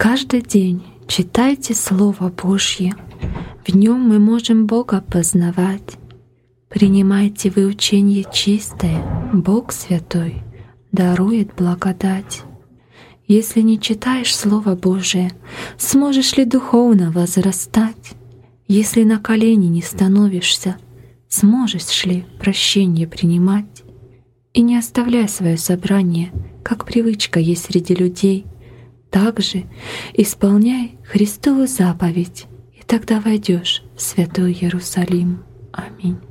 Каждый день читайте Слово Божье. В нем мы можем Бога познавать. Принимайте вы учение чистое, Бог Святой дарует благодать. Если не читаешь Слово Божие, сможешь ли духовно возрастать? Если на колени не становишься, сможешь ли прощение принимать? И не оставляй свое собрание, как привычка есть среди людей. Также исполняй Христову заповедь, и тогда войдешь в Святой Иерусалим. Аминь.